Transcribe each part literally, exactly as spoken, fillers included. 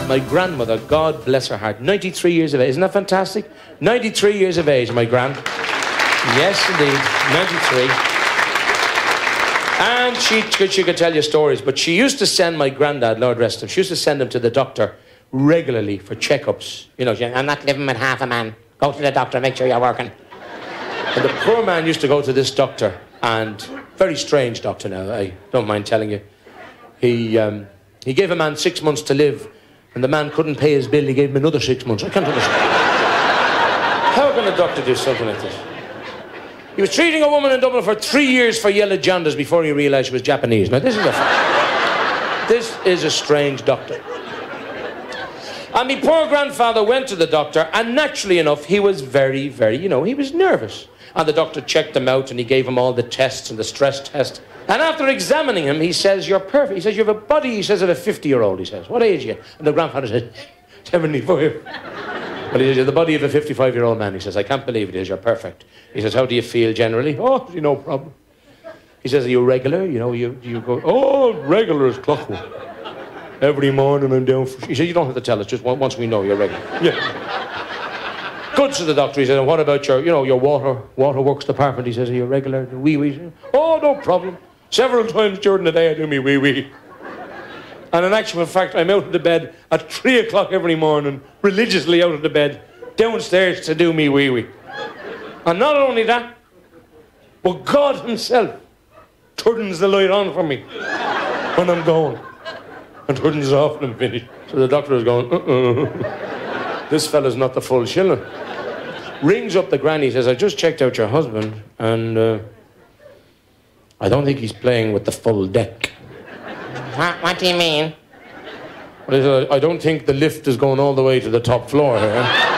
my grandmother, God bless her heart, ninety-three years of age. Isn't that fantastic? ninety-three years of age, my gran. Yes, indeed, ninety-three. And she, she could tell you stories, but she used to send my granddad, Lord rest him, she used to send him to the doctor regularly for checkups. You know, she, I'm not living with half a man. Go to the doctor, make sure you're working. And the poor man used to go to this doctor, and very strange doctor now, I don't mind telling you. He, um, he gave a man six months to live, and the man couldn't pay his bill, he gave him another six months. I can't understand. How can a doctor do something like this? He was treating a woman in Dublin for three years for yellow jaundice before he realised she was Japanese. Now, this is a... this is a strange doctor. And my poor grandfather went to the doctor, and naturally enough, he was very, very, you know, he was nervous. And the doctor checked him out, and he gave him all the tests and the stress test. And after examining him, he says, you're perfect. He says, you have a body, he says, of a fifty-year-old, he says. What age are you? And the grandfather says, seventy-five. But he says, you have the body of a fifty-five-year-old man. He says, I can't believe it is, you're perfect. He says, how do you feel generally? Oh, no problem. He says, are you regular? You know, you, you go, oh, regular as clockwork. Every morning I'm down for... He said, you don't have to tell us, just once we know you're regular. Yeah. Good, said the doctor. He said, and what about your, you know, your water, waterworks department? He says, are you regular? Wee-wee? Oh, no problem. Several times during the day I do me wee-wee. And in actual fact, I'm out of the bed at three o'clock every morning, religiously out of the bed, downstairs to do me wee-wee. And not only that, but God himself turns the light on for me when I'm going. And turns it off when I'm finished. So the doctor is going, uh-uh. This fella's not the full shilling. Rings up the granny, says, I just checked out your husband, and uh, I don't think he's playing with the full deck. What, what do you mean? Well, he said, I don't think the lift is going all the way to the top floor here.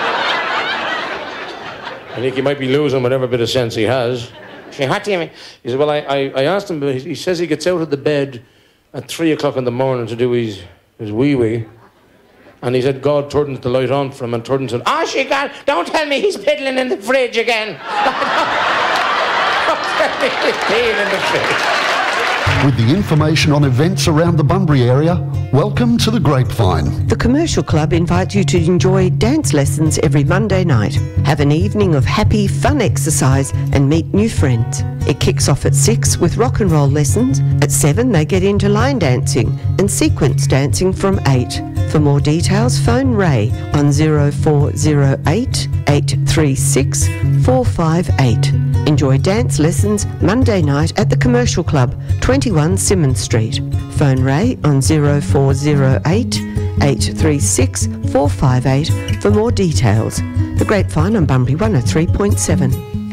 I think he might be losing whatever bit of sense he has. What do you mean? He said, well, I, I, I asked him, but he says he gets out of the bed at three o'clock in the morning to do his, his wee-wee. And he said God turned the light on for him, and turned and said, oh, she God, don't tell me he's piddling in the fridge again. Don't tell me he's peeing in the fridge. With the information on events around the Bunbury area, welcome to the Grapevine. The Commercial Club invites you to enjoy dance lessons every Monday night. Have an evening of happy, fun exercise and meet new friends. It kicks off at six with rock and roll lessons. At seven they get into line dancing and sequence dancing from eight. For more details, phone Ray on zero four zero eight, eight three six, four five eight. Enjoy dance lessons Monday night at the Commercial Club, twenty-one Symonds Street. Phone Ray on zero four zero eight, eight three six, four five eight for more details. The Grapevine on Bunbury one oh three point seven.